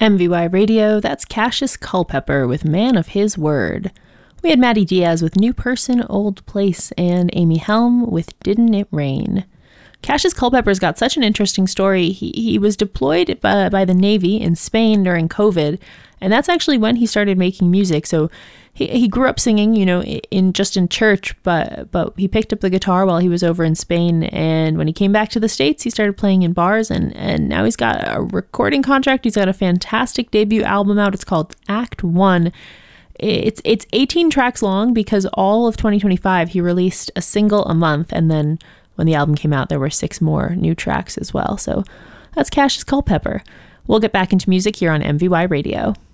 MVY Radio, that's Cassius Culpepper with Man of His Word. We had Maddie Diaz with New Person, Old Place, and Amy Helm with Didn't It Rain. Cassius Culpepper's got such an interesting story. He was deployed by the Navy in Spain during COVID, and that's actually when he started making music. So he grew up singing, in church, but he picked up the guitar while he was over in Spain. And when he came back to the States, he started playing in bars, and now he's got a recording contract. He's got a fantastic debut album out. It's called Act One. It's 18 tracks long because all of 2025 he released a single a month, and then when the album came out, there were 6 more new tracks as well. So that's Cassius Culpepper. We'll get back into music here on MVY Radio.